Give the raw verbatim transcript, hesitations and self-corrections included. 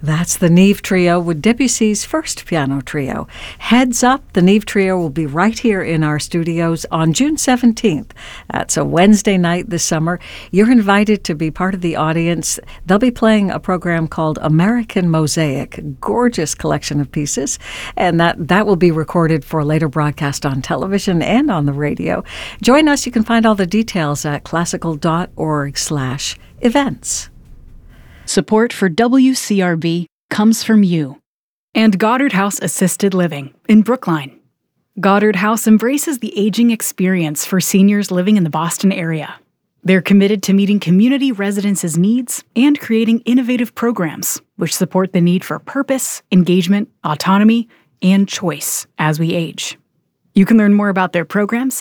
That's the Neve Trio with Debussy's first piano trio. Heads up, the Neve Trio will be right here in our studios on June seventeenth. That's a Wednesday night this summer. You're invited to be part of the audience. They'll be playing a program called American Mosaic, a gorgeous collection of pieces, and that, that will be recorded for later broadcast on television and on the radio. Join us. You can find all the details at classical.org slash events. Support for W C R B comes from you and Goddard House Assisted Living in Brookline. Goddard House embraces the aging experience for seniors living in the Boston area. They're committed to meeting community residents' needs and creating innovative programs which support the need for purpose, engagement, autonomy, and choice as we age. You can learn more about their programs